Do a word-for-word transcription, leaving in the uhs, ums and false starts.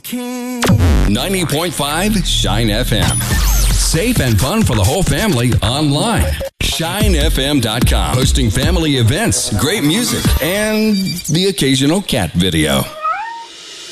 king. ninety point five Shine F M. Safe and fun for the whole family online. shine f m dot com. Hosting family events, great music, and the occasional cat video.